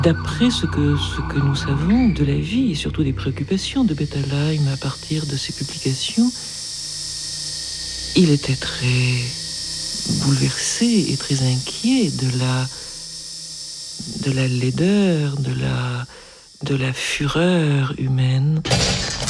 D'après ce que nous savons de la vie et surtout des préoccupations de Bettelheim à partir de ses publications, il était très bouleversé et très inquiet de la laideur, de la fureur humaine.